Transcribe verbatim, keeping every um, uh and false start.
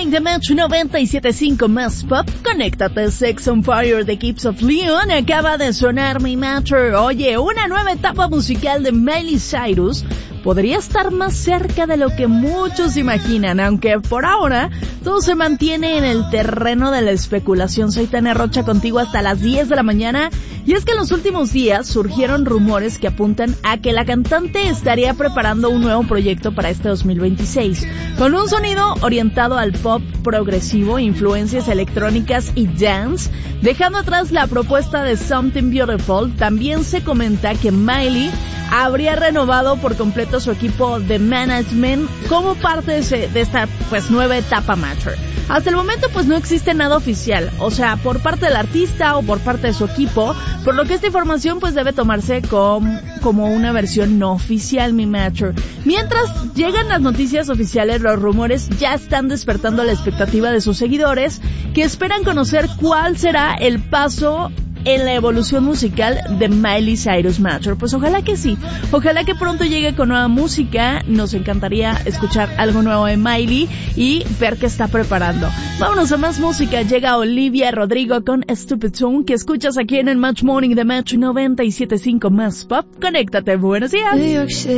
Morning de Match noventa y siete punto cinco más pop. Conéctate, Sex on Fire de Keeps of Leon acaba de sonar mi Matter. Oye, una nueva etapa musical de Miley Cyrus podría estar más cerca de lo que muchos imaginan, aunque por ahora todo se mantiene en el terreno de la especulación. Soy Tania Rocha contigo hasta las diez de la mañana, y es que en los últimos días surgieron rumores que apuntan a que la cantante estaría preparando un nuevo proyecto para este dos mil veintiséis, con un sonido orientado al pop progresivo, influencias electrónicas y dance, dejando atrás la propuesta de Something Beautiful. También se comenta que Miley habría renovado por completo su equipo de management como parte de, ese, de esta pues nueva etapa Matter. Hasta el momento pues no existe nada oficial, o sea, por parte del artista o por parte de su equipo, por lo que esta información pues debe tomarse com, como una versión no oficial, mi Matter. Mientras llegan las noticias oficiales, los rumores ya están despertando la expectativa de sus seguidores, que esperan conocer cuál será el paso en la evolución musical de Miley Cyrus Matter. Pues ojalá que sí, ojalá que pronto llegue con nueva música. Nos encantaría escuchar algo nuevo de Miley y ver qué está preparando. Vámonos a más música. Llega Olivia Rodrigo con Stupid Tune, que escuchas aquí en el Match Morning de Match noventa y siete punto cinco más pop. Conéctate, buenos días.